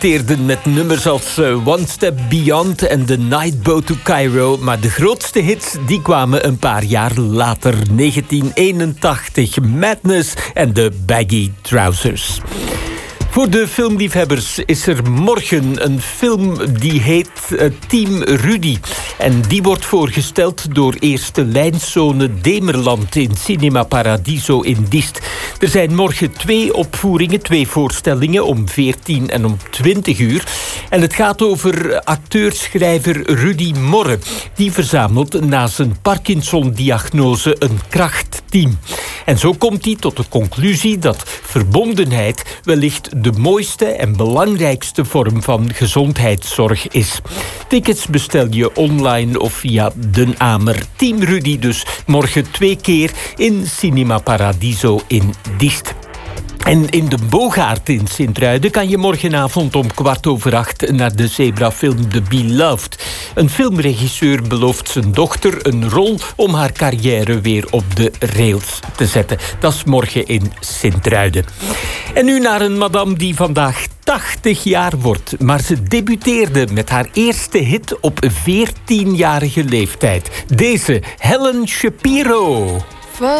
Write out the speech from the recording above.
debuteerden met nummers als One Step Beyond en The Night Boat to Cairo. Maar de grootste hits die kwamen een paar jaar later. 1981, Madness en de Baggy Trousers. Voor de filmliefhebbers is er morgen een film die heet Team Rudy. En die wordt voorgesteld door eerste lijnszone Demerland in Cinema Paradiso in Diest. Er zijn morgen 2 opvoeringen, 2 voorstellingen om 14 en om 20 uur. En het gaat over acteur-schrijver Rudy Morre. Die verzamelt na zijn Parkinson-diagnose een krachtteam. En zo komt hij tot de conclusie dat verbondenheid wellicht de mooiste en belangrijkste vorm van gezondheidszorg is. Tickets bestel je online of via Den Amer. Team Rudy dus morgen 2 keer in Cinema Paradiso in Diest. En in de Bogaert in Sint-Truiden kan je morgenavond om 7:15 naar de zebrafilm The Beloved. Een filmregisseur belooft zijn dochter een rol om haar carrière weer op de rails te zetten. Dat is morgen in Sint-Truiden. En nu naar een madame die vandaag 80 jaar wordt. Maar ze debuteerde met haar eerste hit op 14-jarige leeftijd. Deze Helen Shapiro.